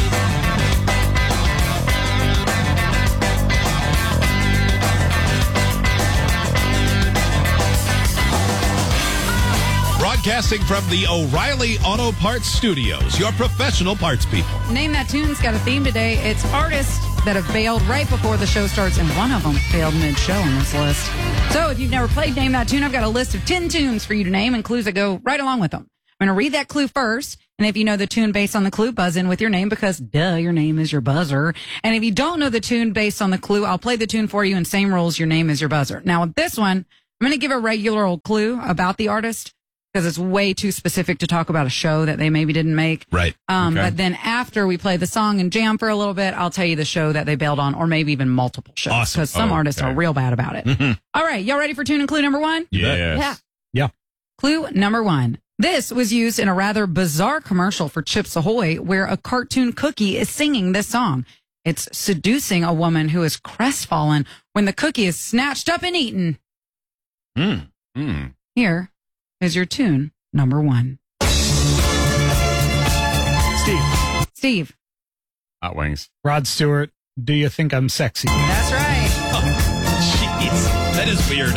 Broadcasting from the O'Reilly Auto Parts Studios, your professional parts people. Name That Tune's got a theme today. It's artist that have bailed right before the show starts, and one of them bailed mid-show on this list. So if you've never played Name That Tune, I've got a list of ten tunes for you to name and clues that go right along with them. I'm going to read that clue first, and if you know the tune based on the clue, buzz in with your name because, duh, your name is your buzzer. And if you don't know the tune based on the clue, I'll play the tune for you, and same rules, your name is your buzzer. Now, with this one, I'm going to give a regular old clue about the artist because it's way too specific to talk about a show that they maybe didn't make. Right. Um, Okay. But then after we play the song and jam for a little bit, I'll tell you the show that they bailed on, or maybe even multiple shows. Awesome. Because some Oh, artists okay. are real bad about it. Mhm. All right, y'all ready for tune and clue number one? Yes. Yeah. Yeah. Clue number one. This was used in a rather bizarre commercial for Chips Ahoy where a cartoon cookie is singing this song. It's seducing a woman who is crestfallen when the cookie is snatched up and eaten. Mm. Mm. Here is your tune number one. Steve. Steve. Hot Wings. Rod Stewart, Do You Think I'm Sexy? That's right. Jeez, that is weird.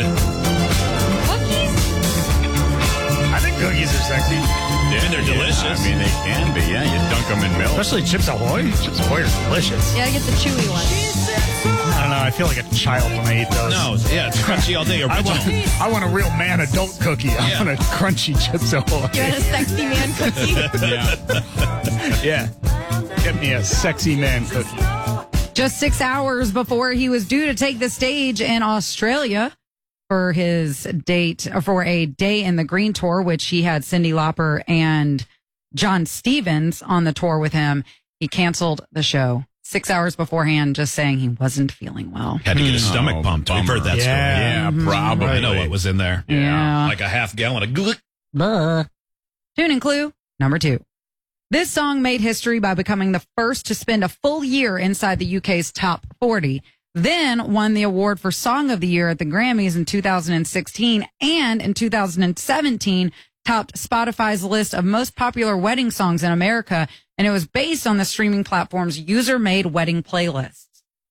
I think cookies are sexy. Yeah, they're delicious. I mean, they can be. Yeah, you dunk them in milk. Especially Chips Ahoy. Chips Ahoy are delicious. Yeah, get the chewy one. I don't know. I feel like a child when I eat those. No, yeah, it's crunchy all day. I Original. want, I want a real man adult cookie. I Yeah. want a crunchy Chips Ahoy. You want a sexy man cookie? yeah. yeah. Get me a sexy man cookie. Just six hours before he was due to take the stage in Australia for his date, or for a Day in the Green tour, which he had Cyndi Lauper and John Stevens on the tour with him, he canceled the show six hours beforehand, just saying he wasn't feeling well. Had to get his stomach Oh, pumped. We've heard that Yeah. story. Yeah, Mhm. probably. I know what was in there. Yeah. Like a half gallon of gluk. Buh. Tune and clue number two. This song made history by becoming the first to spend a full year inside the U K's top forty, then won the award for Song of the Year at the Grammys in two thousand sixteen, and in two thousand seventeen topped Spotify's list of most popular wedding songs in America, and it was based on the streaming platform's user-made wedding playlists.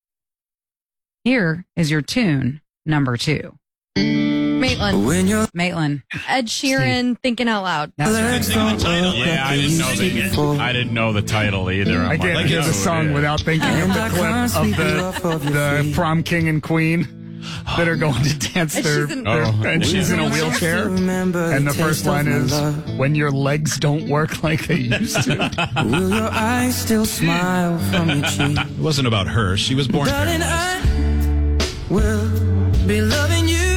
Here is your tune number two. Maitland. Maitland. Ed Sheeran, Thinking Out Loud. That's right. Yeah, I didn't know the I didn't know the title either. I'm I can't like, hear oh, the song yeah. without thinking of the clip of the, the prom king and queen that are going to dance And their, she's in- their- Oh. and she's in a wheelchair. And the first line is, when your legs don't work like they used to. Will your eyes still smile from your cheek? It wasn't about her. She was born Darling, paralyzed. I will be loving you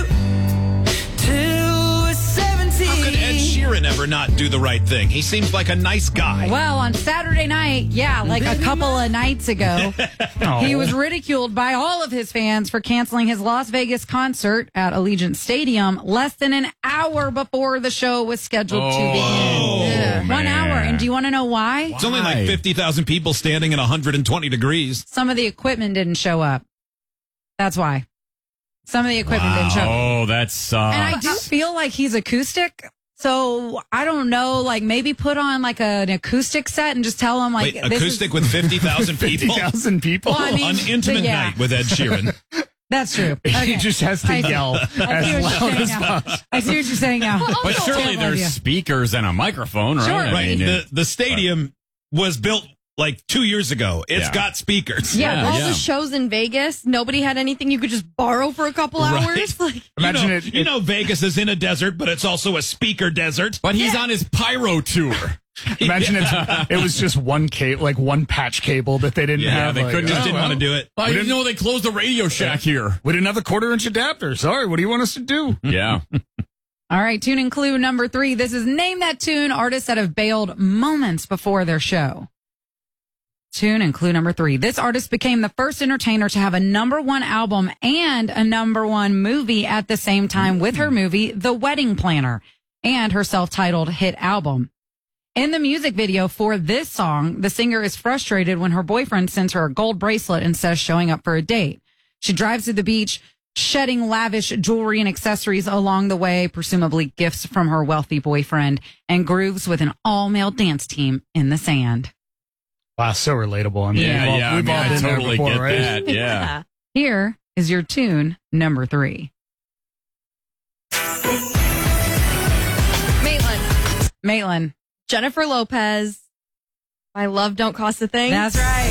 till we're seventeen. How could Ed Sheeran ever not do the right thing? He seems like a nice guy. Well, on Saturday night, yeah, like a couple of nights ago, he was ridiculed by all of his fans for canceling his Las Vegas concert at Allegiant Stadium less than an hour before the show was scheduled to begin. Oh, One man. hour. And do you want to know why? It's only like fifty thousand people standing at one hundred twenty degrees. Some of the equipment didn't show up. That's why. Some of the equipment didn't show up. Oh, that sucks. And I do feel like he's acoustic. So I don't know, like maybe put on like an acoustic set and just tell him like Wait, this acoustic is, with fifty thousand people? fifty thousand people? Well, I mean, An intimate yeah. night with Ed Sheeran. That's true. Okay. He just has to I see. yell I see what as you're loud saying as now. possible. I see what you're saying now. But surely Terrible there's idea. speakers and a microphone, right? Sure. I Right. mean, The, it- the stadium was built like two years ago. It's Yeah. got speakers. Yeah, all yeah. the shows in Vegas, nobody had anything you could just borrow for a couple Right. hours. Like, Imagine you know, it- You it- know, Vegas is in a desert, but it's also a speaker desert. But he's on his pyro tour. Imagine it, it was just one cable, like one patch cable that they didn't Yeah, have. they like, couldn't- just oh, didn't well, want to do it. I We didn't didn't- know they closed the Radio Shack here. We didn't have the quarter inch adapter. Sorry, what do you want us to do? Yeah. All right, tune and clue number three. This is Name That Tune, artists that have bailed moments before their show. Tune and clue number three. This artist became the first entertainer to have a number one album and a number one movie at the same time with her movie, The Wedding Planner, and her self-titled hit album. In the music video for this song, the singer is frustrated when her boyfriend sends her a gold bracelet instead of showing up for a date. She drives to the beach, shedding lavish jewelry and accessories along the way, presumably gifts from her wealthy boyfriend, and grooves with an all-male dance team in the sand. Wow, so relatable. I mean, Yeah, we've all, yeah, I we've mean, all I been there totally before, get right? that. Yeah. Here is your tune number three. Maitland. Maitland. Jennifer Lopez. My Love Don't Cost a Thing. That's right.